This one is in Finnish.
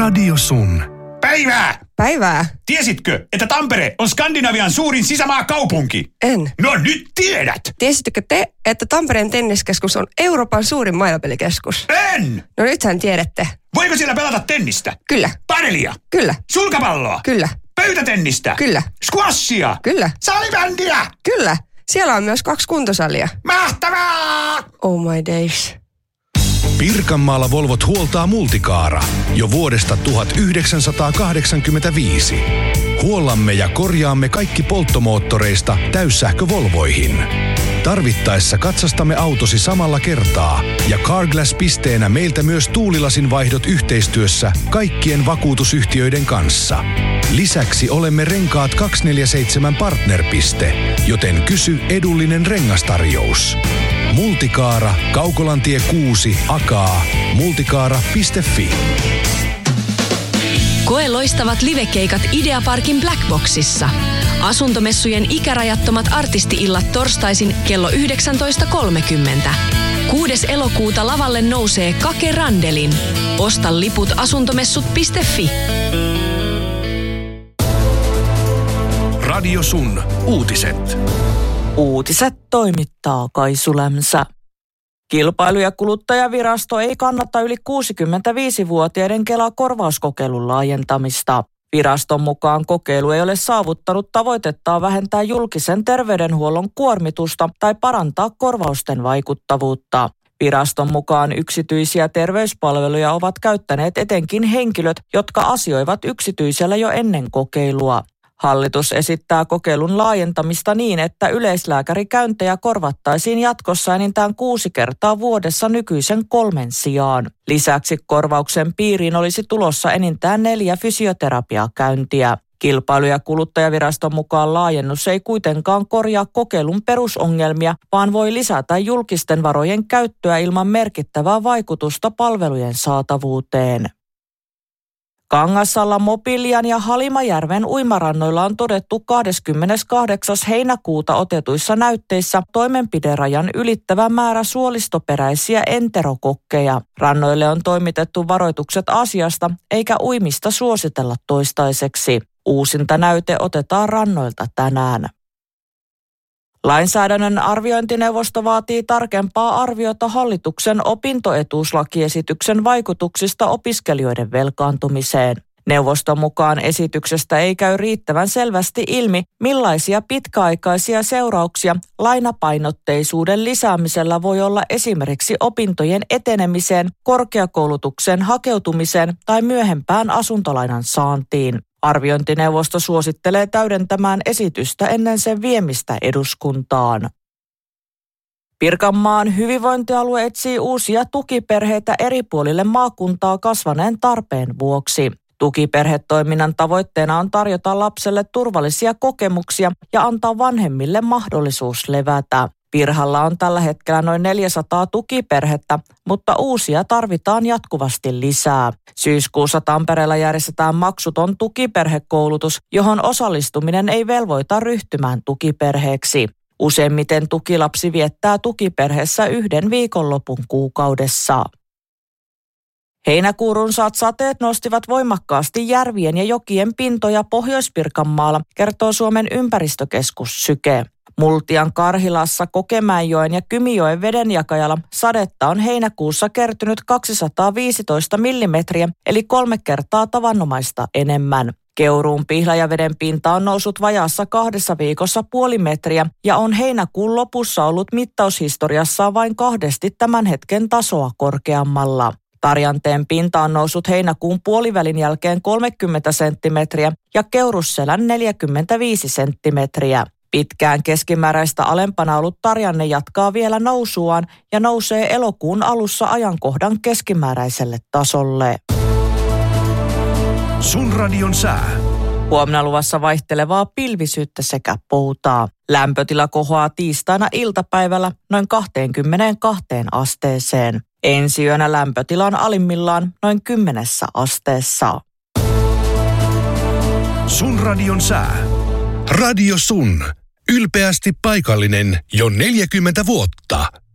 Radio Sun. Päivää! Päivää. Tiesitkö, että Tampere on Skandinavian suurin sisämaakaupunki? En. No nyt tiedät! Tiesittekö te, että Tampereen tenniskeskus on Euroopan suurin maailmanpelikeskus? En! No nythän tiedätte. Voiko siellä pelata tennistä? Kyllä. Padelia? Kyllä. Sulkapalloa? Kyllä. Pöytätennistä? Kyllä. Squashia? Kyllä. Salibändiä? Kyllä. Siellä on myös 2 kuntosalia. Mahtavaa! Oh my days. Pirkanmaalla Volvot huoltaa Multicaara jo vuodesta 1985. Huollamme ja korjaamme kaikki polttomoottoreista täyssähkövolvoihin. Tarvittaessa katsastamme autosi samalla kertaa ja Carglass-pisteenä meiltä myös tuulilasin vaihdot yhteistyössä kaikkien vakuutusyhtiöiden kanssa. Lisäksi olemme Renkaat 247 partnerpiste, joten kysy edullinen rengastarjous. Multicaara, Kaukolantie 6, Akaa, multicaara.fi. Koe loistavat livekeikat Ideaparkin Blackboxissa. Asuntomessujen ikärajattomat artisti-illat torstaisin kello 19.30. 6. elokuuta lavalle nousee Kake Randelin. Osta liput asuntomessut.fi. Radio Sun. Uutiset. Uutiset toimittaa Kaisu Lämsä. Kilpailu- ja kuluttajavirasto ei kannata yli 65-vuotiaiden Kela-korvauskokeilun laajentamista. Viraston mukaan kokeilu ei ole saavuttanut tavoitettaan vähentää julkisen terveydenhuollon kuormitusta tai parantaa korvausten vaikuttavuutta. Viraston mukaan yksityisiä terveyspalveluja ovat käyttäneet etenkin henkilöt, jotka asioivat yksityisellä jo ennen kokeilua. Hallitus esittää kokeilun laajentamista niin, että yleislääkärikäyntejä korvattaisiin jatkossa enintään 6 kertaa vuodessa nykyisen 3 sijaan. Lisäksi korvauksen piiriin olisi tulossa enintään 4 fysioterapiakäyntiä. Kilpailu- ja kuluttajaviraston mukaan laajennus ei kuitenkaan korjaa kokeilun perusongelmia, vaan voi lisätä julkisten varojen käyttöä ilman merkittävää vaikutusta palvelujen saatavuuteen. Kangassallan, Mobilian ja Halimajärven uimarannoilla on todettu 28. heinäkuuta otetuissa näytteissä toimenpiderajan ylittävä määrä suolistoperäisiä enterokokkeja. Rannoille on toimitettu varoitukset asiasta eikä uimista suositella toistaiseksi. Uusinta näyte otetaan rannoilta tänään. Lainsäädännön arviointineuvosto vaatii tarkempaa arviota hallituksen opintoetuuslakiesityksen vaikutuksista opiskelijoiden velkaantumiseen. Neuvoston mukaan esityksestä ei käy riittävän selvästi ilmi, millaisia pitkäaikaisia seurauksia lainapainotteisuuden lisäämisellä voi olla esimerkiksi opintojen etenemiseen, korkeakoulutukseen hakeutumiseen tai myöhempään asuntolainan saantiin. Arviointineuvosto suosittelee täydentämään esitystä ennen sen viemistä eduskuntaan. Pirkanmaan hyvinvointialue etsii uusia tukiperheitä eri puolille maakuntaa kasvaneen tarpeen vuoksi. Tukiperhetoiminnan tavoitteena on tarjota lapselle turvallisia kokemuksia ja antaa vanhemmille mahdollisuus levätä. Pirhalla on tällä hetkellä noin 400 tukiperhettä, mutta uusia tarvitaan jatkuvasti lisää. Syyskuussa Tampereella järjestetään maksuton tukiperhekoulutus, johon osallistuminen ei velvoita ryhtymään tukiperheeksi. Useimmiten tukilapsi viettää tukiperheessä 1 viikonlopun kuukaudessa. Heinäkuun runsaat sateet nostivat voimakkaasti järvien ja jokien pintoja Pohjois-Pirkanmaalla, kertoo Suomen ympäristökeskus Syke. Multian, Karhilassa, Kokemäenjoen ja Kymijoen vedenjakajalla sadetta on heinäkuussa kertynyt 215 millimetriä, eli 3 kertaa tavanomaista enemmän. Keuruun Pihlajaveden pinta on noussut vajaassa 2 viikossa 0,5 metriä ja on heinäkuun lopussa ollut mittaushistoriassaan vain 2 tämän hetken tasoa korkeammalla. Tarjanteen pinta on noussut heinäkuun puolivälin jälkeen 30 senttimetriä ja Keurusselän 45 senttimetriä. Pitkään keskimääräistä alempana ollut Tarjanne jatkaa vielä nousuaan ja nousee elokuun alussa ajankohdan keskimääräiselle tasolle. Sun radion sää. Huomenna luvassa vaihtelevaa pilvisyyttä sekä poutaa. Lämpötila kohoaa tiistaina iltapäivällä noin 22 asteeseen. Ensi yönä lämpötila on alimmillaan noin 10 asteessa. Sun radion sää. Radio Sun. Ylpeästi paikallinen jo 40 vuotta.